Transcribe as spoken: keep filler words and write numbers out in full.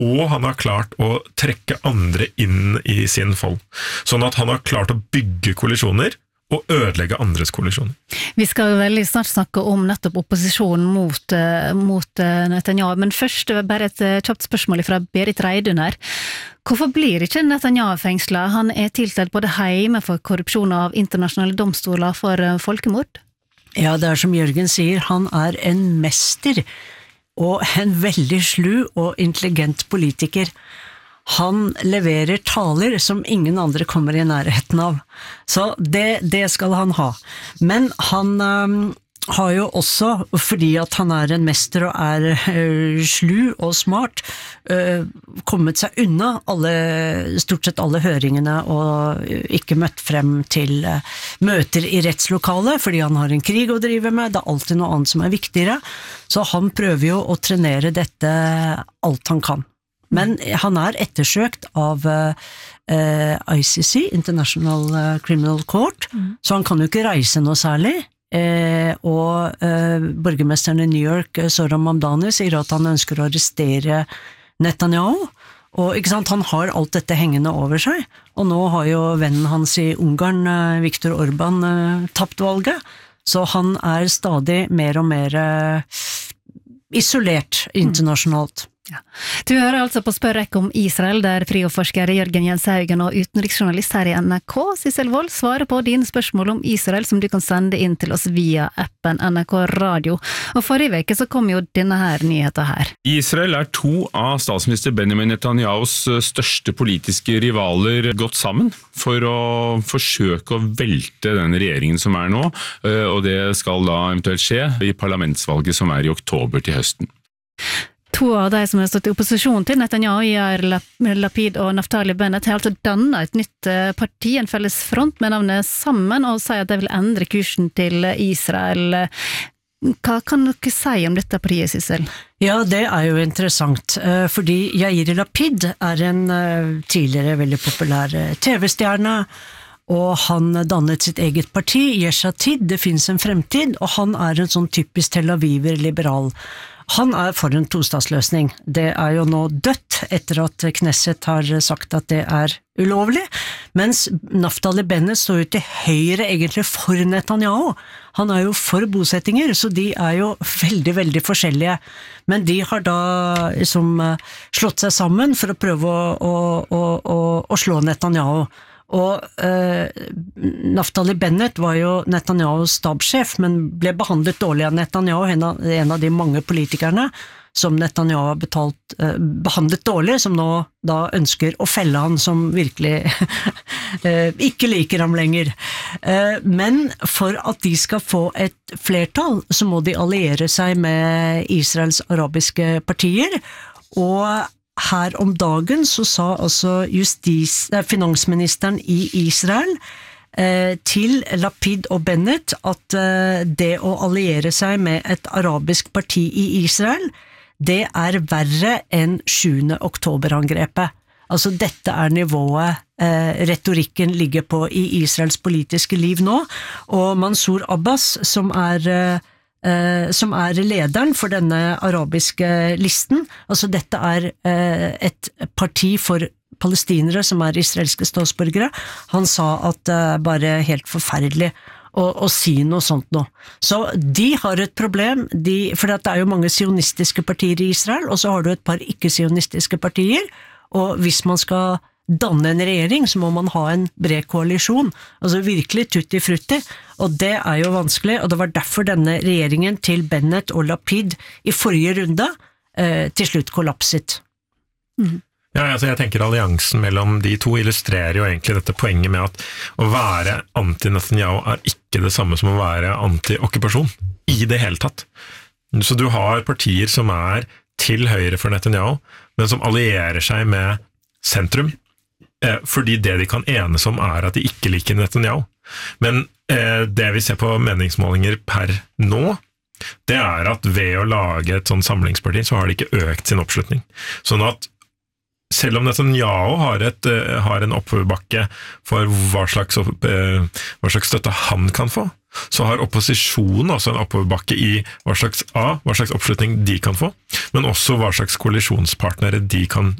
og han har klart å trekke andre inn i sin fold. Sånn at han har klart å bygge koalisjoner og ødelegge andres koalisjoner. Vi skal veldig snart snakke om nettopp opposisjonen mot, mot Netanyahu, men først bare et kjapt spørsmål fra Berit Reidun her. Hvorfor blir ikke Netanyahu fengslet? Han er tiltalt både hjemme for korrupsjon av internasjonale domstoler for folkemord. Ja, det er som Jørgen sier, han er en mester og en veldig slu og intelligent politiker. Han leverer taler som ingen andre kommer i nærheten av. Så det, det skal han ha. Men han um, har jo også, fordi at han er en mester og er uh, slu og smart, uh, kommet seg unna alle, stort sett alle høringene og ikke møtt frem til uh, møter i rettslokalet, fordi han har en krig å drive med, det er alltid noe annet som er viktigere. Så han prøver jo å trenere dette alt han kan. Men han er ettersøkt av uh, I C C, International Criminal Court, mm. så han kan jo ikke reise noe særlig. Eh, og eh, borgermesteren i New York, Zohran Mamdani, sier at han ønsker å arrestere Netanyahu, og ikke sant, han har alt dette hengende over seg, og nå har jo vennen hans i Ungarn, eh, Viktor Orban, eh, tapt valget, så han er stadig mer og mer eh, isolert internasjonalt. Ja. Du hører altså på Spørrekk om Israel, der frioforsker Jørgen Jenshaugen og utenriksjournalist her i N R K, Sissel Wold, svarer på dine spørsmål om Israel som du kan sende inn til oss via appen N R K Radio. Og forrige veke så kom jo denne her nyheten her. Israel er to av statsminister Benjamin Netanyahus største politiske rivaler gått sammen for å forsøke å velte den regjeringen som er nå, og det skal da eventuelt skje i parlamentsvalget som er i oktober til høsten. To av de som har stått i opposisjon til Netanyahu, Yair Lapid og Naftali Bennett, har altså dannet et nytt parti, en felles front med navnet Sammen, og sier at de vil endre kursen til Israel. Hva kan dere si om dette partiet, Sissel? Ja, det er jo interessant, fordi Yair Lapid er en tidligere veldig populær T V-stjerne, og han dannet sitt eget parti, Yesh Atid, det finnes en fremtid, og han er en sånn typisk Tel Aviver-liberal. Han er for en tostatsløsning. Det er jo nå dødt etter at Knesset har sagt at det er ulovlig, mens Naftali Bennett står jo til høyre egentlig for Netanyahu. Han er jo for bosettinger, så de er jo veldig, veldig forskjellige. Men de har da liksom slått seg sammen for å prøve å, å, å, å, å slå Netanyahu. Og eh, Naftali Bennett var jo Netanyahus stabssjef, men ble behandlet dårlig av Netanyahu, en av, en av de mange politikerne som Netanyahu har betalt, eh, behandlet dårlig, som nå da ønsker å felle han, som virkelig eh, ikke liker ham lenger. Eh, men for at de skal få et flertall, så må de alliere seg med Israels arabiske partier, og her om dagen så sa altså justis, eh, finansministeren i Israel eh, til Lapid og Bennett at eh, det å alliere seg med et arabisk parti i Israel, det er verre enn sjuende oktober-angrepet. Altså dette er nivået eh, retorikken ligger på i Israels politiske liv nå, og Mansour Abbas, som er eh, Uh, som er lederen for denne arabiske listen. Altså dette er uh, et parti for palestinere som er israelske statsborgere. Han sa at det uh, er bare helt forferdelig å, å si noe sånt nå. Så de har et problem, de, for det er jo mange sionistiske partier i Israel, og så har du et par ikke-sionistiske partier, og hvis man skal danne en regjering, så må man ha en bred koalisjon, altså virkelig tutti frutti, og det er jo vanskelig, og det var derfor denne regjeringen til Bennett og Lapid i forrige runde eh, til slutt kollapset. Mm. Ja, altså jeg tenker alliansen mellom de to illustrerer jo egentlig dette poenget med at å være anti-Netanyahu er ikke det samme som å være anti-okkupasjon, i det hele tatt. Så du har partier som er til høyre for Netanyahu, men som allierer seg med sentrum, fordi det de kan enes om er at de ikke liker Netanyahu. Men eh, det vi ser på meningsmålinger per nå, det er at ved å lage et sånn samlingsparti, så har de ikke økt sin oppslutning. Sånn at selv om Netanyahu har, et, har en oppbakke for hva slags, hva slags støtte han kan få, så har opposisjonen også en oppoverbakke i hva slags A, hva slags oppslutning de kan få, men også hva slags koalisjonspartnere de kan